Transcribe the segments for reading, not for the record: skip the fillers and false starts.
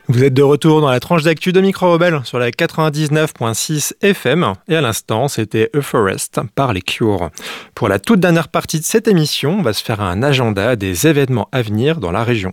Vous êtes de retour dans la tranche d'actu de Micro Rebelle sur la 99.6 FM et à l'instant c'était A Forest par les Cure. Pour la toute dernière partie de cette émission, on va se faire un agenda des événements à venir dans la région.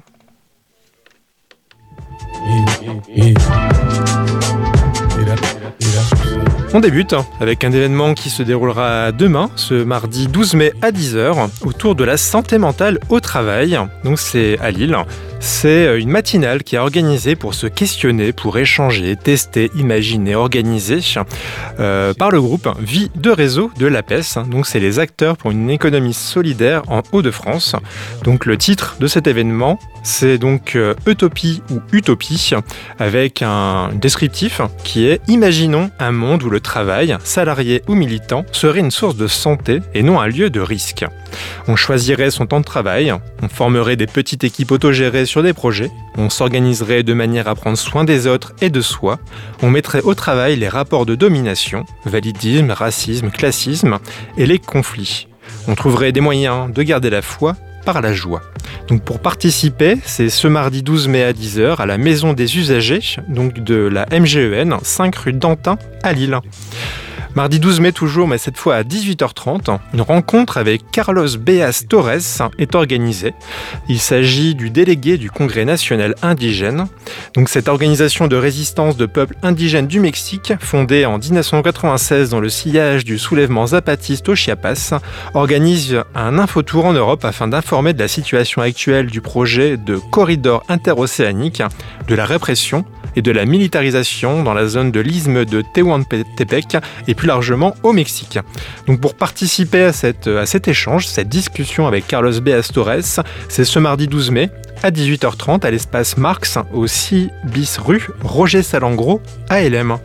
On débute avec un événement qui se déroulera demain, ce mardi 12 mai à 10h, autour de la santé mentale au travail. Donc c'est à Lille. C'est une matinale qui est organisée pour se questionner, pour échanger, tester, imaginer, organiser par le groupe Vie de Réseau de l'APES. Donc c'est les acteurs pour une économie solidaire en Hauts-de-France. Donc le titre de cet événement, c'est donc Utopie ou Utopie, avec un descriptif qui est « Imaginons un monde où le travail, salarié ou militant, serait une source de santé et non un lieu de risque. On choisirait son temps de travail, on formerait des petites équipes autogérées sur des projets, on s'organiserait de manière à prendre soin des autres et de soi, on mettrait au travail les rapports de domination, validisme, racisme, classisme et les conflits. On trouverait des moyens de garder la foi par la joie. » Donc pour participer, c'est ce mardi 12 mai à 10h à la Maison des Usagers, donc de la MGEN, 5 rue d'Antin à Lille. Mardi 12 mai toujours, mais cette fois à 18h30, une rencontre avec Carlos Beas Torres est organisée. Il s'agit du délégué du Congrès national indigène. Donc cette organisation de résistance de peuples indigènes du Mexique, fondée en 1996 dans le sillage du soulèvement zapatiste au Chiapas, organise un infotour en Europe afin d'informer de la situation actuelle du projet de corridor interocéanique, de la répression et de la militarisation dans la zone de l'isthme de Tehuantepec et plus largement au Mexique. Donc pour participer à cet échange, cette discussion avec Carlos Beas Torres, c'est ce mardi 12 mai à 18h30 à l'espace Marx au 6 bis rue Roger Salengro à LM.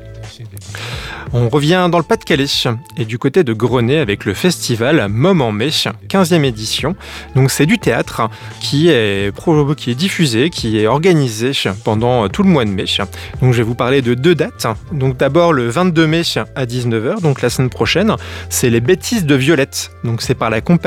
On revient dans le Pas-de-Calais et du côté de Grenay avec le festival Môme en mai, 15e édition. Donc c'est du théâtre qui est diffusé, qui est organisé pendant tout le mois de mai. Donc je vais vous parler de 2 dates. Donc d'abord le 22 mai à 19h, donc la semaine prochaine, c'est les Bêtises de Violette. Donc c'est par la compagnie